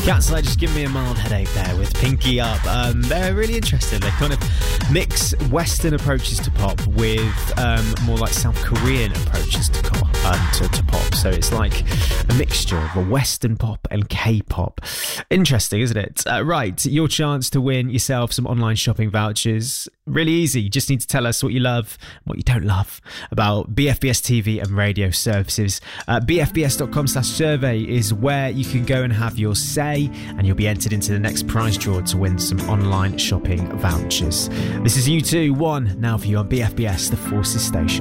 Catslide just give me a mild headache there with Pinky Up. They're really interesting. They kind of mix Western approaches to pop with more like South Korean approaches to pop. So it's like a mixture of a Western pop and K-pop. Interesting, isn't it? Right, your chance to win yourself some online shopping vouchers. Really easy. You just need to tell us what you love, what you don't love about BFBS TV and radio services. BFBS.com/survey is where you can go and have your say, and you'll be entered into the next prize draw to win some online shopping vouchers. This is U2 1 now for you on BFBS, the Forces Station.